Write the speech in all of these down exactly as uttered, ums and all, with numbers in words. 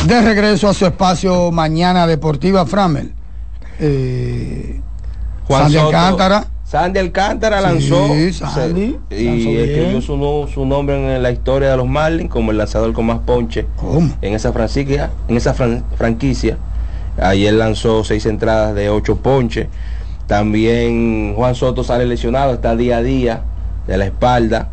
De regreso a su espacio Mañana Deportiva, Framel. Eh, Juan Sandy Soto, Alcántara. Sandy Alcántara lanzó, sí, Sandy, se, y lanzó escribió su, su nombre en la historia de los Marlins como el lanzador con más ponche en esa franquicia, en esa fran, franquicia. Ayer lanzó seis entradas de ocho ponches. También Juan Soto sale lesionado, está día a día de la espalda.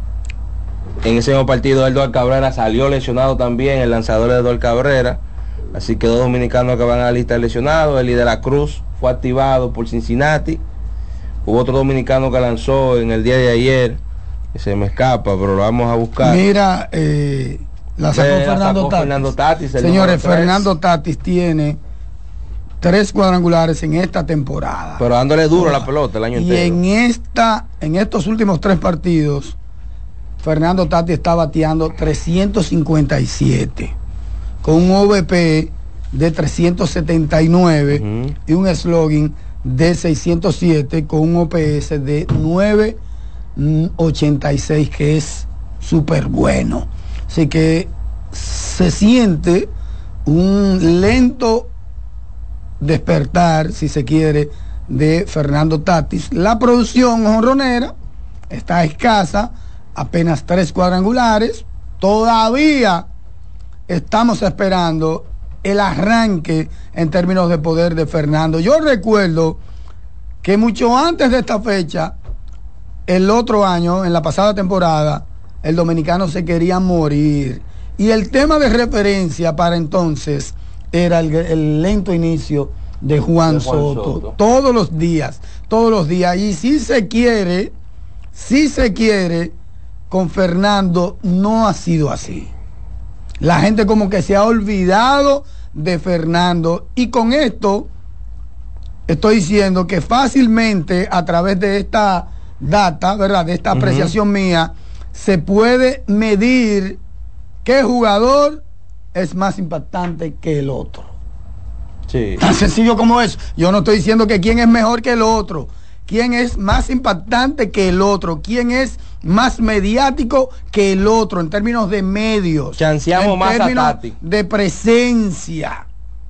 En ese mismo partido Eduardo Cabrera salió lesionado también, el lanzador de Eduardo Cabrera. Así que dos dominicanos que van a la lista de lesionados. Eli de la Cruz fue activado por Cincinnati. Hubo otro dominicano que lanzó en el día de ayer, que se me escapa, pero lo vamos a buscar. Mira, eh, la sacó, eh, Fernando, sacó Tatis. Fernando Tatis. Señores, Fernando Tatis tiene tres cuadrangulares en esta temporada. Pero dándole duro a la pelota el año y entero. Y en esta, en estos últimos tres partidos, Fernando Tatis está bateando trescientos cincuenta y siete, con un O V P de trescientos setenta y nueve uh-huh. y un slogan de seiscientos siete con un O P S de nueve ochenta y seis, que es súper bueno. Así que se siente un lento despertar, si se quiere, de Fernando Tatis. La producción jonronera está escasa, apenas tres cuadrangulares. Todavía estamos esperando el arranque en términos de poder de Fernando. Yo recuerdo que mucho antes de esta fecha, el otro año, en la pasada temporada, el dominicano se quería morir. Y el tema de referencia para entonces era el, el lento inicio de Juan, de Juan Soto. Soto. Todos los días, todos los días. Y si se quiere, si se quiere, con Fernando no ha sido así. La gente como que se ha olvidado de Fernando, y con esto estoy diciendo que fácilmente a través de esta data, ¿verdad?, de esta uh-huh. apreciación mía, se puede medir qué jugador es más impactante que el otro. Sí. Tan sencillo como eso. Yo no estoy diciendo que quién es mejor que el otro, quién es más impactante que el otro, quién es más mediático que el otro en términos de medios, chanceamos en más términos a Tati. de presencia.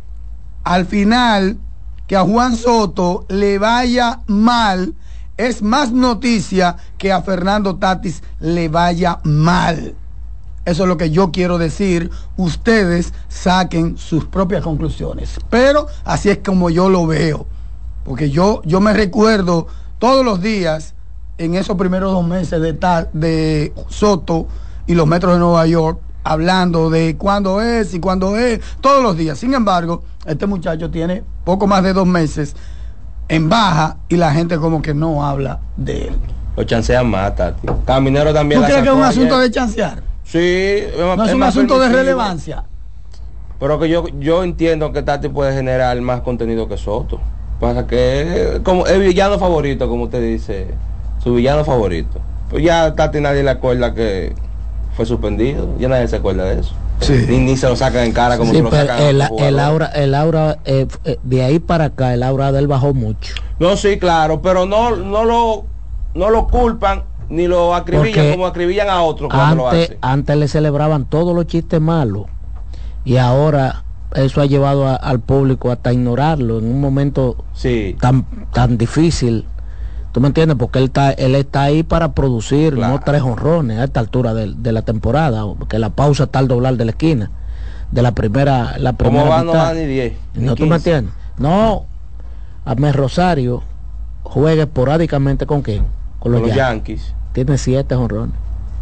Al final, que a Juan Soto le vaya mal es más noticia que a Fernando Tatis le vaya mal. Eso es lo que yo quiero decir. Ustedes saquen sus propias conclusiones, pero así es como yo lo veo, porque yo, yo me recuerdo todos los días en esos primeros dos meses de, ta, de Soto y los Metros de Nueva York, hablando de cuándo es y cuándo es, todos los días. Sin embargo, este muchacho tiene poco más de dos meses en baja y la gente como que no habla de él. Lo chancean más, Tati. Caminero también. ¿Tú crees que es un asunto de chancear? Sí. No es, es un asunto de relevancia. Pero que yo, yo entiendo que Tati puede generar más contenido que Soto. Pasa que como el villano favorito, como usted dice, su villano favorito. Pues ya Tati nadie le acuerda que fue suspendido, ya nadie se acuerda de eso. Sí. Ni, ni se lo sacan en cara como sí, se lo sacan el, el aura, el aura eh, de ahí para acá, el aura de él bajó mucho. No, sí, claro, pero no, no lo no lo culpan ni lo acribillan porque como acribillan a otros cuando antes, lo hacen. Antes le celebraban todos los chistes malos y ahora eso ha llevado a, al público hasta ignorarlo en un momento sí. tan tan difícil. ¿Tú me entiendes? Porque él está él está ahí para producir, claro, no tres jonrones a esta altura de, de la temporada, porque la pausa está al doblar de la esquina de la primera la primera ¿Cómo va? mitad. No va ni diez, ni ¿No, tú me entiendes? No, Amés Rosario juega esporádicamente ¿con quién? Con los, con los Yankees. Yankees. Tiene siete jonrones.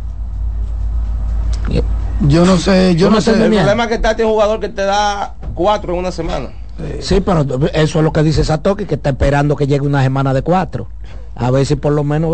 Yo no sé, yo no, no sé. El problema es que Tati es un jugador que te da cuatro en una semana. Sí, pero eso es lo que dice Satoki, que está esperando que llegue una semana de cuatro. A ver si por lo menos